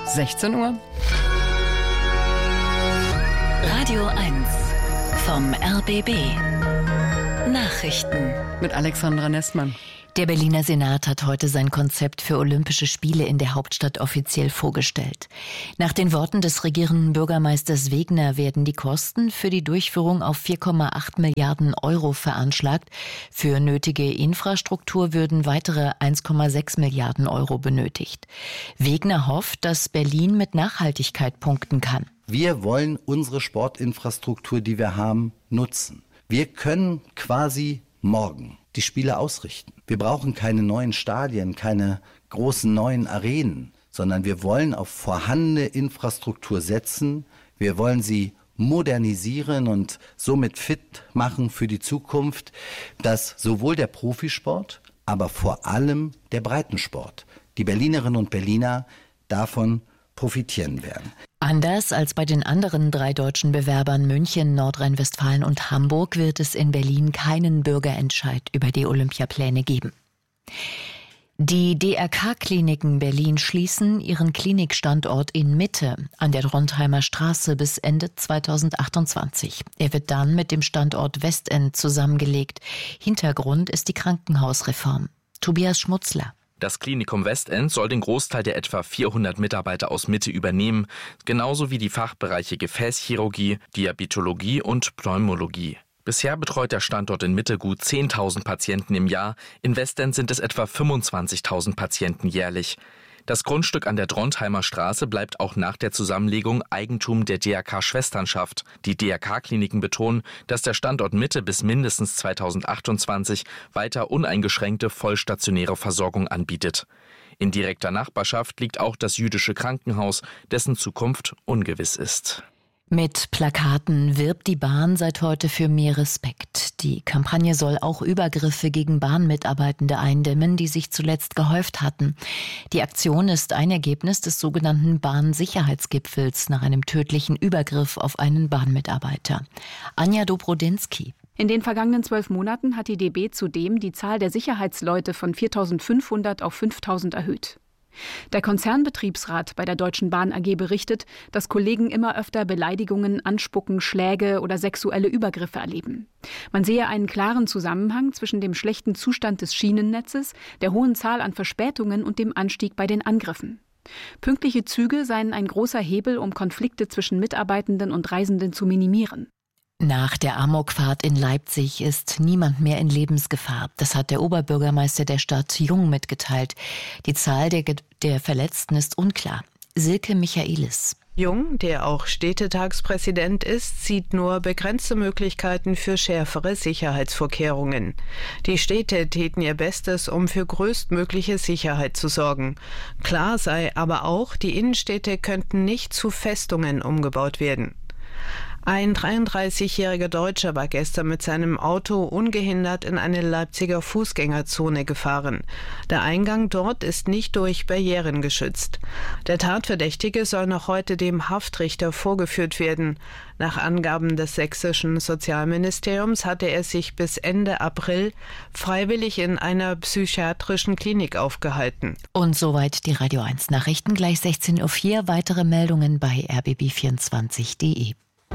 16 Uhr. Radio 1 vom RBB. Nachrichten Mit Alexandra Nestmann. Der Berliner Senat hat heute sein Konzept für Olympische Spiele in der Hauptstadt offiziell vorgestellt. Nach den Worten des regierenden Bürgermeisters Wegner werden die Kosten für die Durchführung auf 4,8 Milliarden Euro veranschlagt. Für nötige Infrastruktur würden weitere 1,6 Milliarden Euro benötigt. Wegner hofft, dass Berlin mit Nachhaltigkeit punkten kann. Wir wollen unsere Sportinfrastruktur, die wir haben, nutzen. Wir können quasi morgen die Spiele ausrichten. Wir brauchen keine neuen Stadien, keine großen neuen Arenen, sondern wir wollen auf vorhandene Infrastruktur setzen. Wir wollen sie modernisieren und somit fit machen für die Zukunft, dass sowohl der Profisport, aber vor allem der Breitensport, die Berlinerinnen und Berliner davon profitieren werden. Anders als bei den anderen 3 deutschen Bewerbern München, Nordrhein-Westfalen und Hamburg wird es in Berlin keinen Bürgerentscheid über die Olympiapläne geben. Die DRK-Kliniken Berlin schließen ihren Klinikstandort in Mitte an der Drontheimer Straße bis Ende 2028. Er wird dann mit dem Standort Westend zusammengelegt. Hintergrund ist die Krankenhausreform. Tobias Schmutzler. Das Klinikum Westend soll den Großteil der etwa 400 Mitarbeiter aus Mitte übernehmen, genauso wie die Fachbereiche Gefäßchirurgie, Diabetologie und Pneumologie. Bisher betreut der Standort in Mitte gut 10.000 Patienten im Jahr, in Westend sind es etwa 25.000 Patienten jährlich. Das Grundstück an der Drontheimer Straße bleibt auch nach der Zusammenlegung Eigentum der DRK-Schwesternschaft. Die DRK-Kliniken betonen, dass der Standort Mitte bis mindestens 2028 weiter uneingeschränkte vollstationäre Versorgung anbietet. In direkter Nachbarschaft liegt auch das jüdische Krankenhaus, dessen Zukunft ungewiss ist. Mit Plakaten wirbt die Bahn seit heute für mehr Respekt. Die Kampagne soll auch Übergriffe gegen Bahnmitarbeitende eindämmen, die sich zuletzt gehäuft hatten. Die Aktion ist ein Ergebnis des sogenannten Bahnsicherheitsgipfels nach einem tödlichen Übergriff auf einen Bahnmitarbeiter. Anja Dobrodinsky. In den vergangenen 12 Monaten hat die DB zudem die Zahl der Sicherheitsleute von 4.500 auf 5.000 erhöht. Der Konzernbetriebsrat bei der Deutschen Bahn AG berichtet, dass Kollegen immer öfter Beleidigungen, Anspucken, Schläge oder sexuelle Übergriffe erleben. Man sehe einen klaren Zusammenhang zwischen dem schlechten Zustand des Schienennetzes, der hohen Zahl an Verspätungen und dem Anstieg bei den Angriffen. Pünktliche Züge seien ein großer Hebel, um Konflikte zwischen Mitarbeitenden und Reisenden zu minimieren. Nach der Amokfahrt in Leipzig ist niemand mehr in Lebensgefahr. Das hat der Oberbürgermeister der Stadt Jung mitgeteilt. Die Zahl der Verletzten ist unklar. Silke Michaelis. Jung, der auch Städtetagspräsident ist, sieht nur begrenzte Möglichkeiten für schärfere Sicherheitsvorkehrungen. Die Städte täten ihr Bestes, um für größtmögliche Sicherheit zu sorgen. Klar sei aber auch, die Innenstädte könnten nicht zu Festungen umgebaut werden. Ein 33-jähriger Deutscher war gestern mit seinem Auto ungehindert in eine Leipziger Fußgängerzone gefahren. Der Eingang dort ist nicht durch Barrieren geschützt. Der Tatverdächtige soll noch heute dem Haftrichter vorgeführt werden. Nach Angaben des sächsischen Sozialministeriums hatte er sich bis Ende April freiwillig in einer psychiatrischen Klinik aufgehalten. Und soweit die Radio 1 Nachrichten, gleich 16.04 Uhr. Weitere Meldungen bei rbb24.de.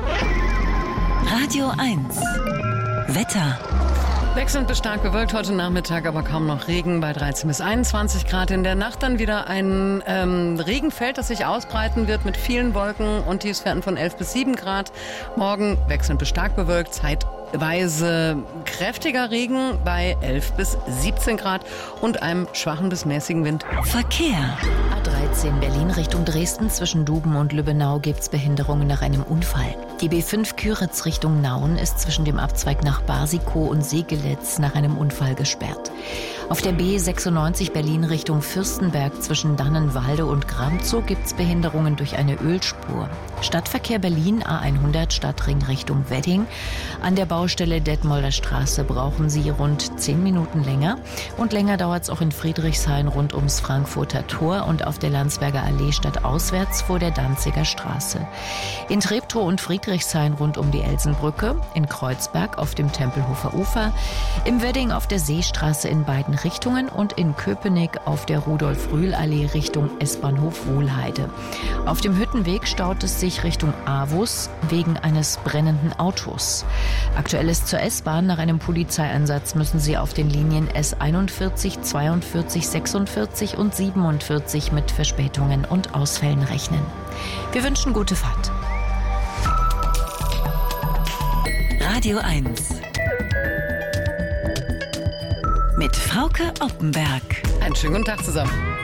Radio 1 Wetter. Wechselnd bis stark bewölkt heute Nachmittag, aber kaum noch Regen bei 13 bis 21 Grad. In der Nacht dann wieder ein Regenfeld, das sich ausbreiten wird mit vielen Wolken und Tiefstwerten von 11 bis 7 Grad. Morgen wechselnd bis stark bewölkt, zeitweise kräftiger Regen bei 11 bis 17 Grad und einem schwachen bis mäßigen Wind. Verkehr. A13 Berlin Richtung Dresden zwischen Duben und Lübbenau gibt's Behinderungen nach einem Unfall. Die B5 Küritz Richtung Nauen ist zwischen dem Abzweig nach Barsikow und Segelitz nach einem Unfall gesperrt. Auf der B96 Berlin Richtung Fürstenberg zwischen Dannenwalde und Gramzow gibt's Behinderungen durch eine Ölspur. Stadtverkehr Berlin A100 Stadtring Richtung Wedding. An der Baustelle Detmolder Straße brauchen Sie rund 10 Minuten länger. Und länger dauert's auch in Friedrichshain rund ums Frankfurter Tor und auf der Landsberger Allee stadtauswärts vor der Danziger Straße. In Treptow und Friedrichshain Friedrichshain rund um die Elsenbrücke, in Kreuzberg auf dem Tempelhofer Ufer, im Wedding auf der Seestraße in beiden Richtungen und in Köpenick auf der Rudolf-Rühl-Allee Richtung S-Bahnhof Wohlheide. Auf dem Hüttenweg staut es sich Richtung Avus wegen eines brennenden Autos. Aktuell ist zur S-Bahn. Nach einem Polizeieinsatz müssen Sie auf den Linien S41, 42, 46 und 47 mit Verspätungen und Ausfällen rechnen. Wir wünschen gute Fahrt. Radio 1 mit Frauke Oppenberg. Einen schönen guten Tag zusammen.